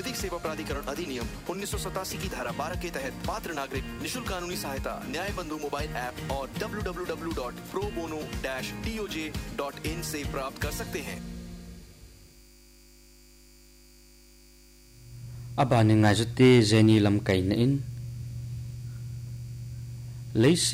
नागरिक सेवा प्राधिकरण अधिनियम 1987 की धारा 12 के तहत पात्र नागरिक निशुल्क कानूनी सहायता न्याय बंधु मोबाइल ऐप और www.probono-toj.in से प्राप्त कर सकते हैं। Aba ni nga jute Jenny lam kai na in